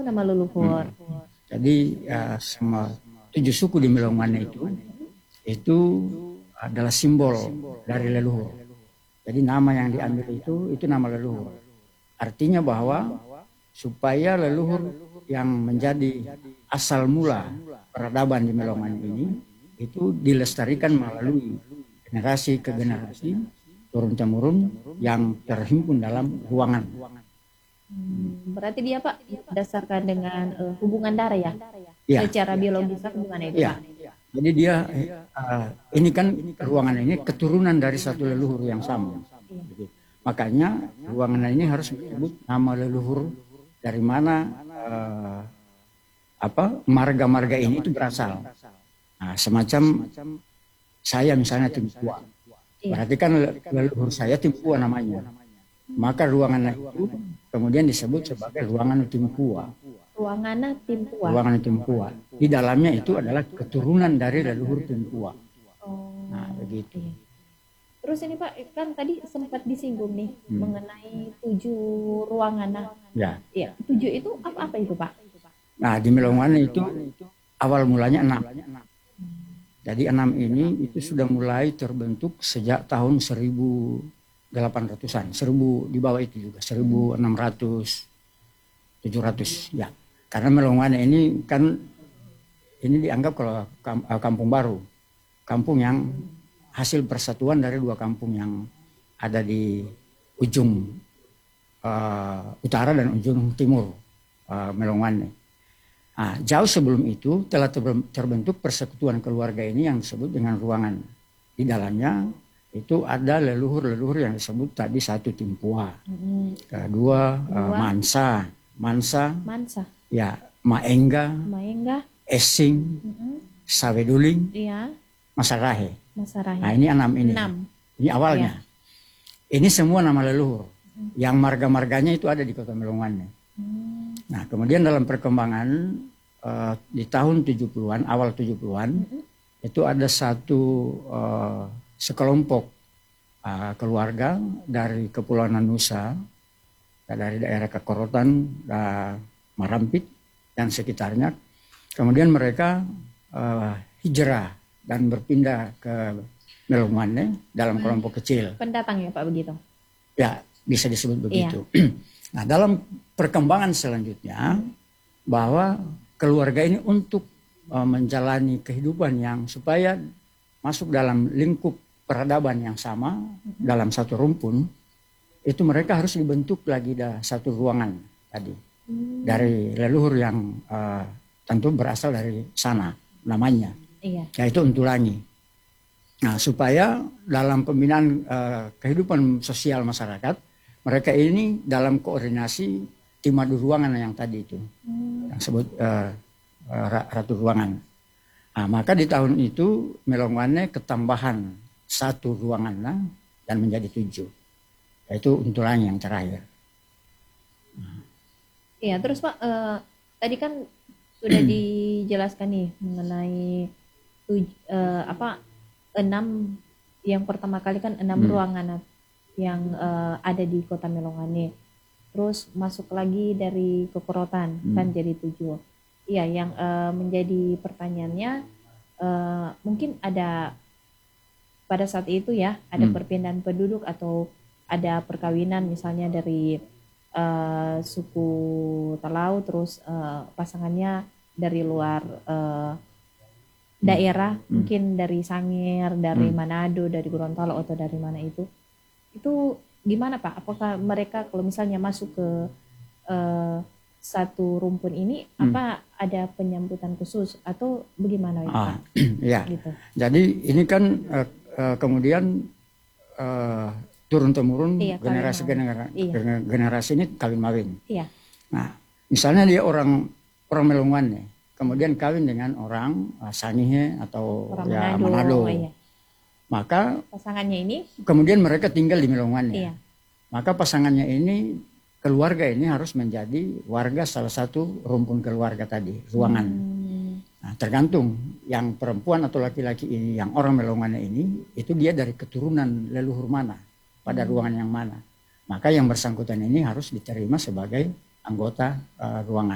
nama leluhur. Jadi semua 7 suku di Melongwane itu adalah simbol dari leluhur. Jadi nama yang diambil itu nama leluhur. Artinya bahwa supaya leluhur yang menjadi asal mula peradaban di Melongwane ini itu dilestarikan melalui generasi ke generasi, turun-temurun yang terhimpun dalam ruangan. Berarti dia Pak berdasarkan dengan hubungan darah ya? Ya. Secara biologisnya gimana itu Ya. Pak? Jadi dia ini kan ruangan ini keturunan dari satu leluhur yang sama. Makanya ruangan ini harus disebut nama leluhur dari mana marga-marga ini itu berasal. Nah, semacam saya misalnya Timpua. Berarti kan leluhur saya Timpua namanya. Maka ruangan itu kemudian disebut sebagai ruangan Timpua. Ruangan Timpua. Ruangan Timpua. Di dalamnya itu adalah keturunan dari leluhur Timpua. Nah, begitu. Terus ini Pak, kan tadi sempat disinggung nih mengenai 7 ruangan. Nah, ya. 7 itu apa itu Pak? Nah, di Melongwane itu awal mulanya 6. Jadi 6 ini itu sudah mulai terbentuk sejak tahun 1800-an, 1000 di bawah itu juga, 1600, 700 ya. Karena Melongwane ini kan ini dianggap kalau kampung baru, kampung yang hasil persatuan dari 2 kampung yang ada di ujung utara dan ujung timur Melongwane. Nah, jauh sebelum itu telah terbentuk persekutuan keluarga ini yang disebut dengan ruangan. Di dalamnya itu ada leluhur-leluhur yang disebut tadi, 1 Timpua, kedua Mansa, ya, Maenga, Esing, Saweduling, Masarahe. Nah, ini 6 ini. Ini awalnya. Ini semua nama leluhur. Yang marga-marganya itu ada di Kota Melongwane. Nah, kemudian dalam perkembangan di tahun 70-an, awal 70-an, itu ada satu sekelompok keluarga dari Kepulauan Nusa, dari daerah Kekorotan, Marampit, dan sekitarnya. Kemudian mereka hijrah dan berpindah ke Melongwane dalam kelompok kecil. Pendatang ya Pak begitu? Ya, bisa disebut begitu. Nah, dalam perkembangan selanjutnya bahwa keluarga ini untuk menjalani kehidupan yang supaya masuk dalam lingkup peradaban yang sama dalam satu rumpun, itu mereka harus dibentuk lagi satu ruangan tadi dari leluhur yang tentu berasal dari sana namanya, yaitu Untulangi. Nah, supaya dalam pembinaan kehidupan sosial masyarakat, mereka ini dalam koordinasi tim adu ruangan yang tadi itu, yang disebut ratu ruangan. Nah, maka di tahun itu Melongwane ketambahan 1 ruangan dan menjadi 7, yaitu Untulangi yang terakhir. Iya, terus Pak, tadi kan sudah dijelaskan nih mengenai 6, yang pertama kali kan 6 ruangan yang ada di Kota Melongwane. Terus masuk lagi dari Kekorotan kan jadi 7. Iya, yang menjadi pertanyaannya mungkin ada pada saat itu ya ada perpindahan penduduk atau ada perkawinan misalnya dari suku Talau, terus pasangannya dari luar daerah, mungkin dari Sangir, dari Manado, dari Gorontalo atau dari mana itu gimana Pak? Apakah mereka kalau misalnya masuk ke satu rumpun ini apa ada penyambutan khusus atau bagaimana itu Pak? Ya. Gitu. Jadi ini kan kemudian turun temurun generasi ini kawin mawin. Iya. Nah, misalnya dia orang Melongwane, kemudian kawin dengan orang Sangihe atau orang Manado. Iya. Maka pasangannya ini kemudian mereka tinggal di Melongwane. Iya. Maka pasangannya ini, keluarga ini harus menjadi warga salah satu rumpun keluarga tadi, ruangan. Nah, tergantung yang perempuan atau laki-laki ini, yang orang Melongwane ini, itu dia dari keturunan leluhur mana, pada ruangan yang mana. Maka yang bersangkutan ini harus diterima sebagai anggota ruangan.